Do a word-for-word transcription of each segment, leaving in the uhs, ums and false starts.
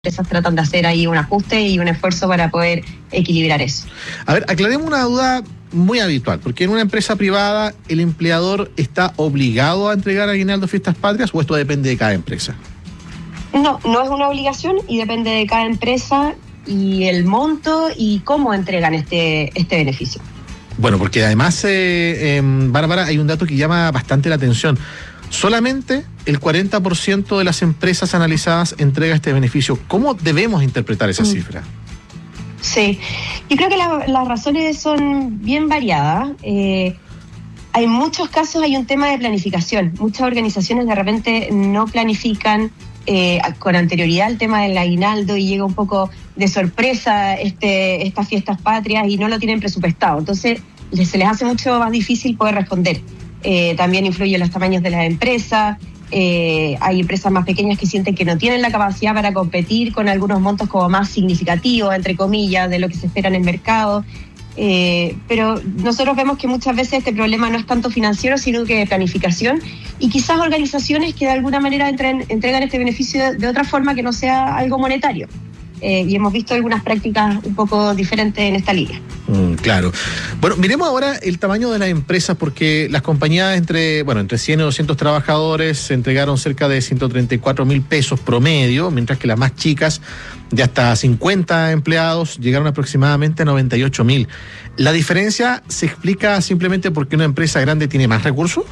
empresas tratan de hacer ahí un ajuste y un esfuerzo para poder equilibrar eso. A ver, aclaremos una duda muy habitual, porque en una empresa privada el empleador está obligado a entregar aguinaldo Fiestas Patrias, ¿o esto depende de cada empresa? No, no es una obligación y depende de cada empresa y el monto y cómo entregan este, este beneficio. Bueno, porque además, eh, eh, Bárbara, hay un dato que llama bastante la atención. Solamente el cuarenta por ciento de las empresas analizadas entrega este beneficio. ¿Cómo debemos interpretar esa cifra? Sí, yo creo que la, las razones son bien variadas. Eh, hay muchos casos, hay un tema de planificación. Muchas organizaciones de repente no planifican eh, con anterioridad el tema del aguinaldo y llega un poco de sorpresa este, estas fiestas patrias y no lo tienen presupuestado. Entonces se les hace mucho más difícil poder responder. Eh, también influyen los tamaños de las empresas. Eh, hay empresas más pequeñas que sienten que no tienen la capacidad para competir con algunos montos como más significativos, entre comillas, de lo que se espera en el mercado. Eh, pero nosotros vemos que muchas veces este problema no es tanto financiero, sino que de planificación, y quizás organizaciones que de alguna manera entren, entregan este beneficio de, de otra forma que no sea algo monetario. Eh, y hemos visto algunas prácticas un poco diferentes en esta línea. Mm, claro. Bueno, miremos ahora el tamaño de las empresas, porque las compañías entre, bueno, entre cien y doscientos trabajadores se entregaron cerca de ciento treinta y cuatro mil pesos promedio, mientras que las más chicas, de hasta cincuenta empleados, llegaron aproximadamente a noventa y ocho mil. ¿La diferencia se explica simplemente porque una empresa grande tiene más recursos?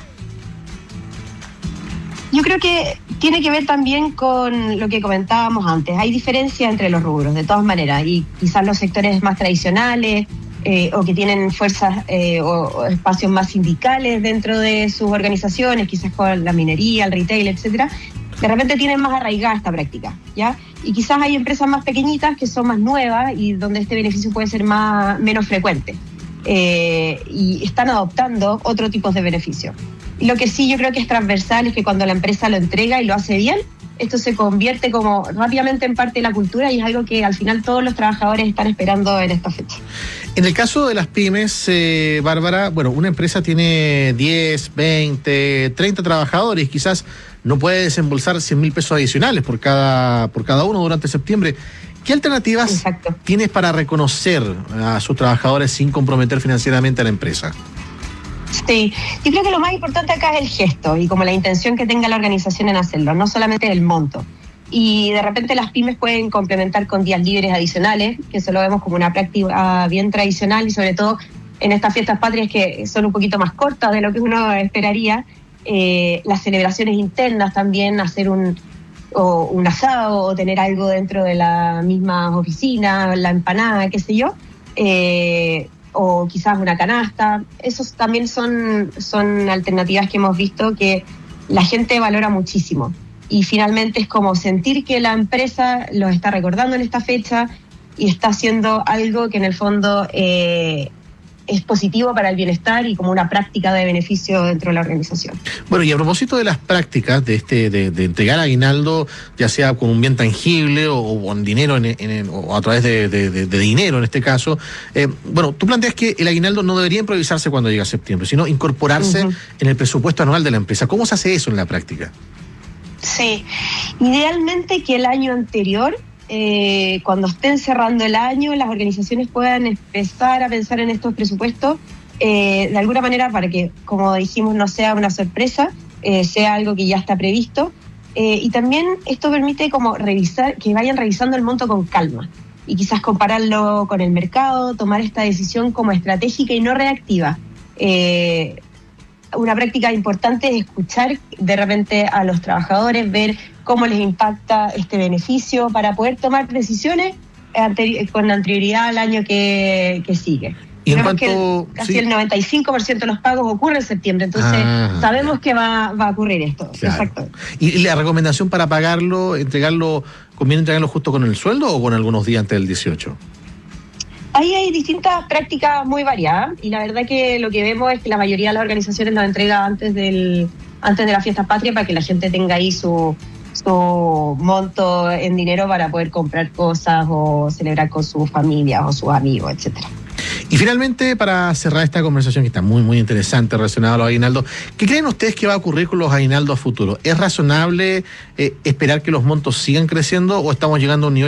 Yo creo que tiene que ver también con lo que comentábamos antes. Hay diferencia entre los rubros, de todas maneras, y quizás los sectores más tradicionales eh, o que tienen fuerzas eh, o, o espacios más sindicales dentro de sus organizaciones, quizás con la minería, el retail, etcétera, de repente tienen más arraigada esta práctica, ¿ya? Y quizás hay empresas más pequeñitas que son más nuevas y donde este beneficio puede ser más menos frecuente. Eh, y están adoptando otro tipo de beneficios. Lo que sí yo creo que es transversal es que cuando la empresa lo entrega y lo hace bien, esto se convierte como rápidamente en parte de la cultura y es algo que al final todos los trabajadores están esperando en esta fecha. En el caso de las pymes, eh, Bárbara, bueno, una empresa tiene diez, veinte, treinta trabajadores, quizás no puede desembolsar cien mil pesos adicionales por cada, por cada uno durante septiembre. ¿Qué alternativas Exacto. tienes para reconocer a sus trabajadores sin comprometer financieramente a la empresa? Sí, yo creo que lo más importante acá es el gesto y como la intención que tenga la organización en hacerlo, no solamente el monto. Y de repente las pymes pueden complementar con días libres adicionales, que eso lo vemos como una práctica bien tradicional y sobre todo en estas fiestas patrias que son un poquito más cortas de lo que uno esperaría. Eh, las celebraciones internas también, hacer un, o un asado o tener algo dentro de la misma oficina, la empanada, qué sé yo. Eh, o quizás una canasta, esos también son, son alternativas que hemos visto que la gente valora muchísimo y finalmente es como sentir que la empresa los está recordando en esta fecha y está haciendo algo que en el fondo eh, es positivo para el bienestar y como una práctica de beneficio dentro de la organización. Bueno, y a propósito de las prácticas de este de, de entregar aguinaldo, ya sea con un bien tangible o, o con dinero en, en, o a través de, de, de, de dinero en este caso, eh, bueno, tú planteas que el aguinaldo no debería improvisarse cuando llega septiembre, sino incorporarse uh-huh. en el presupuesto anual de la empresa. ¿Cómo se hace eso en la práctica? Sí, idealmente que el año anterior, Eh, cuando estén cerrando el año, las organizaciones puedan empezar a pensar en estos presupuestos eh, de alguna manera para que, como dijimos, no sea una sorpresa, eh, sea algo que ya está previsto. Eh, y también esto permite como revisar, que vayan revisando el monto con calma y quizás compararlo con el mercado, tomar esta decisión como estratégica y no reactiva. Eh, una práctica importante es escuchar de repente a los trabajadores, ver cómo les impacta este beneficio para poder tomar decisiones anteri- con anterioridad al año que, que sigue. Y en cuanto, que casi sí. el noventa y cinco por ciento de los pagos ocurre en septiembre, entonces ah, sabemos que va, va a ocurrir esto. Claro. Exacto. ¿Y la recomendación para pagarlo, entregarlo, conviene entregarlo justo con el sueldo o con algunos días antes del dieciocho? Ahí hay distintas prácticas muy variadas y la verdad que lo que vemos es que la mayoría de las organizaciones lo entrega antes del antes de la fiesta patria para que la gente tenga ahí su, su monto en dinero para poder comprar cosas o celebrar con sus familias o sus amigos, etcétera. Y finalmente, para cerrar esta conversación que está muy, muy interesante relacionada a los aguinaldos, ¿qué creen ustedes que va a ocurrir con los aguinaldos futuros? ¿Es razonable eh, esperar que los montos sigan creciendo o estamos llegando a un nivel